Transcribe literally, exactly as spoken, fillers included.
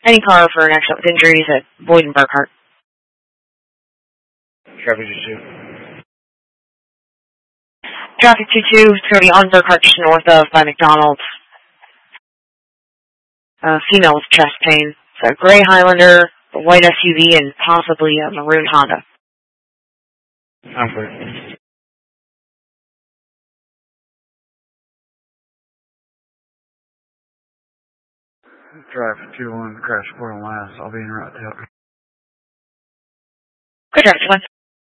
Any car for an accident with injuries at Boyd and Burkhart. Traffic two two. Traffic two two, it's going to be on Burkhart just north of by McDonald's. Uh, female with chest pain. It's a gray Highlander, a white S U V, and possibly a maroon Honda. I'm clear. Drive two one, crash report on last. I'll be in route to help you. Good drive, one.